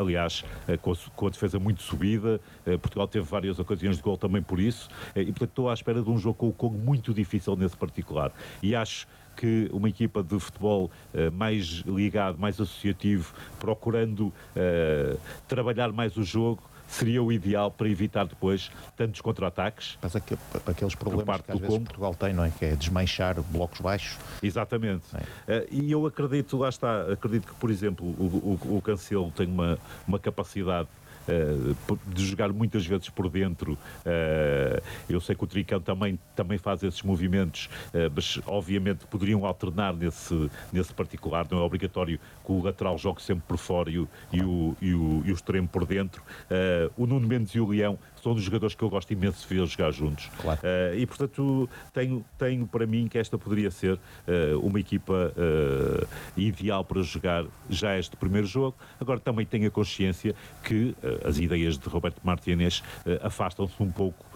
aliás, com a defesa muito subida. Portugal teve várias ocasiões de gol também por isso, e portanto estou à espera de um jogo com o Congo muito difícil nesse particular, e acho que uma equipa de futebol mais ligado, mais associativo, procurando trabalhar mais o jogo, seria o ideal para evitar depois tantos contra-ataques. Mas aqueles problemas que às vezes Portugal tem, não é? Que é desmanchar blocos baixos. Exatamente. E eu acredito, lá está, acredito que, por exemplo, o Cancelo tem uma capacidade de jogar muitas vezes por dentro. Eu sei que o Trincão também faz esses movimentos, mas obviamente poderiam alternar nesse particular. Não é obrigatório que o lateral jogue sempre por fora e o extremo por dentro. O Nuno Mendes e o Leão são dos jogadores que eu gosto imenso de ver jogar juntos. Claro. E portanto tenho para mim que esta poderia ser uma equipa ideal para jogar já este primeiro jogo. Agora também tenho a consciência que as ideias de Roberto Martínez afastam-se um pouco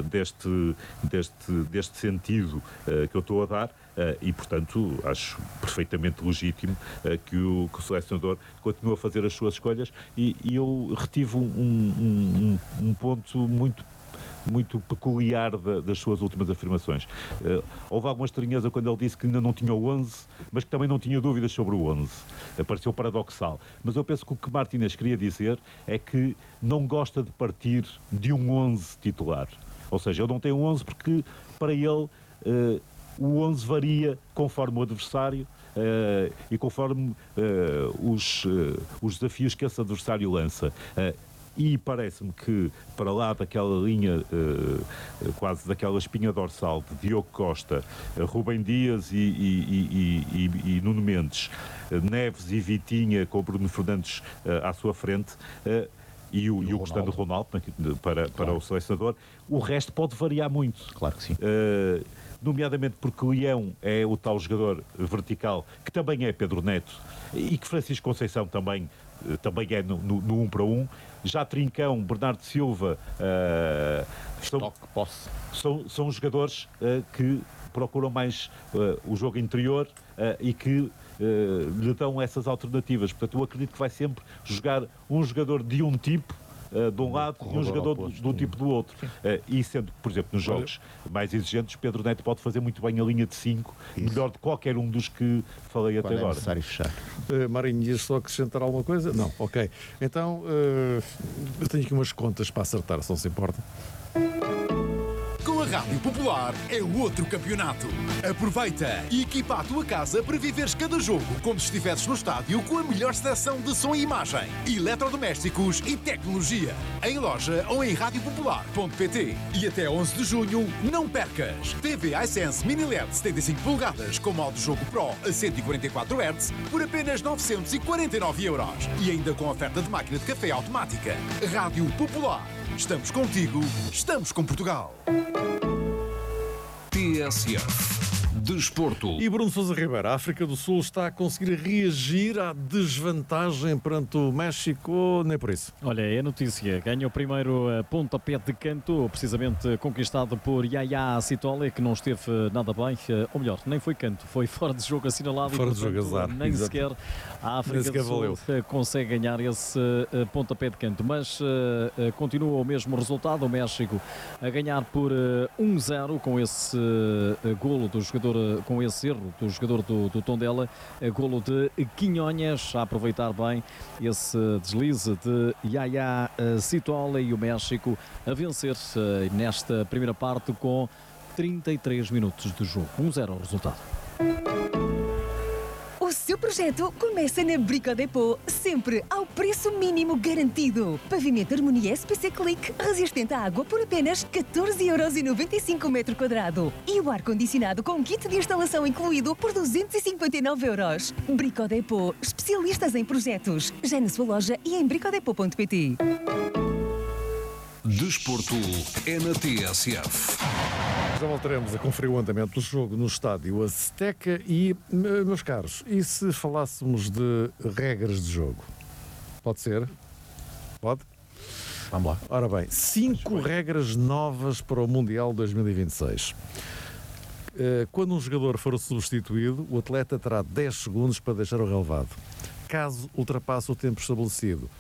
deste sentido que eu estou a dar, e portanto acho perfeitamente legítimo que o selecionador continue a fazer as suas escolhas, e eu retive um ponto muito peculiar das suas últimas afirmações. Houve alguma estranheza quando ele disse que ainda não tinha o 11, mas que também não tinha dúvidas sobre o 11. Pareceu paradoxal. Mas eu penso que o que Martínez queria dizer é que não gosta de partir de um 11 titular. Ou seja, ele não tem um 11 porque, para ele, o 11 varia conforme o adversário e conforme os desafios que esse adversário lança. E parece-me que, para lá daquela linha, quase daquela espinha dorsal de Diogo Costa, Rubem Dias e Nuno Mendes, Neves e Vitinha com Bruno Fernandes à sua frente, e o Cristiano Ronaldo para claro. O selecionador, o resto pode variar muito. Claro que sim. Nomeadamente porque Leão é o tal jogador vertical, que também é Pedro Neto, e que Francisco Conceição também é no 1 para 1. Já Trincão, Bernardo Silva, são jogadores que procuram mais o jogo interior e que lhe dão essas alternativas. Portanto, eu acredito que vai sempre jogar um jogador de um tipo de um lado e um jogador do tipo do outro. E sendo, por exemplo, nos jogos mais exigentes, Pedro Neto pode fazer muito bem a linha de 5, melhor de qualquer um dos que falei até agora. É necessário fechar. Marinho, ia só acrescentar alguma coisa? Não, ok. Então, eu tenho aqui umas contas para acertar, se não se importa. Com a Rádio Popular é outro campeonato. Aproveita e equipa a tua casa para viveres cada jogo como se estivesses no estádio, com a melhor seleção de som e imagem, eletrodomésticos e tecnologia. Em loja ou em radiopopular.pt. E até 11 de junho, não percas! TV iSense Mini LED 75 polegadas com modo jogo Pro a 144 Hz por apenas 949 €. E ainda com oferta de máquina de café automática. Rádio Popular. Estamos contigo, estamos com Portugal. TSF Desporto. E Bruno Sousa Ribeiro, a África do Sul está a conseguir reagir à desvantagem perante o México, nem por isso. Olha, é notícia. Ganha o primeiro pontapé de canto, precisamente conquistado por Yaya Sitole, que não esteve nada bem, ou melhor, nem foi canto, foi fora de jogo assinalado. Fora de jogo, azar. Nem Exato. sequer a África do Sul consegue ganhar esse pontapé de canto. Mas continua o mesmo resultado, o México a ganhar por 1-0 com esse golo do jogador, com esse erro do jogador do Tondela, golo de Quinhonhas, a aproveitar bem esse deslize de Yaya Sitole, e o México a vencer nesta primeira parte com 33 minutos de jogo. 1-0 o resultado. O seu projeto começa na Brico Dépôt, sempre ao preço mínimo garantido. Pavimento Harmonia SPC Click, resistente à água por apenas 14,95€ o metro quadrado. E o ar-condicionado com kit de instalação incluído por 259€. Brico Dépôt, especialistas em projetos. Já na sua loja e em bricodepot.pt. Desporto é na TSF. Já voltaremos a conferir o andamento do jogo no estádio Azteca e, meus caros, e se falássemos de regras de jogo? Pode ser? Pode? Vamos lá. Ora bem, 5 regras novas para o Mundial 2026. Quando um jogador for substituído, o atleta terá 10 segundos para deixar o relevado. Caso ultrapasse o tempo estabelecido,